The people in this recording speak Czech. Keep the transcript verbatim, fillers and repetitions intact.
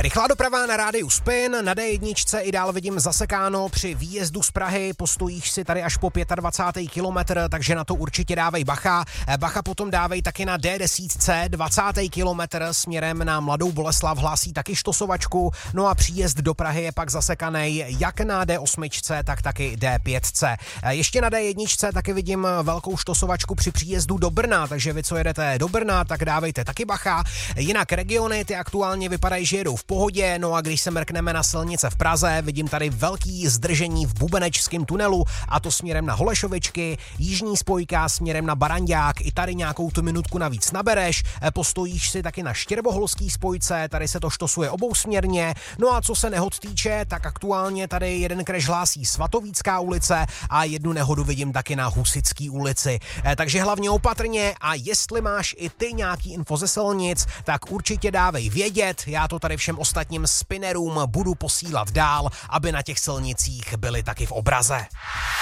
Rychlá doprava na rádiu Spin, na D jedna i dál vidím zasekáno při výjezdu z Prahy, postojíš si tady až po dvacátý pátý kilometr, takže na to určitě dávej bacha. Bacha potom dávej taky na D deset, dvacátý kilometr směrem na Mladou Boleslav, hlásí taky štosovačku, no a příjezd do Prahy je pak zasekanej jak na D osm, tak taky D pět. Ještě na D jedna taky vidím velkou štosovačku při příjezdu do Brna, takže vy, co jedete do Brna, tak dávejte taky bacha. Jinak regiony, ty aktuálně vypadají, že jedou v pohodě, no a když se mrkneme na silnice v Praze, vidím tady velký zdržení v Bubenečském tunelu, a to směrem na Holešovičky, jižní spojka směrem na Barandák, i tady nějakou tu minutku navíc nabereš, postojíš si taky na Štěrboholský spojce, tady se to štosuje obousměrně, no a co se nehod týče, tak aktuálně tady jeden crash hlásí Svatovícká ulice a jednu nehodu vidím taky na Husický ulici, takže hlavně opatrně, a jestli máš i ty nějaký info ze silnic, tak určitě dávej vědět, já to tady všem ostatním spinnerům budu posílat dál, aby na těch silnicích byli taky v obraze.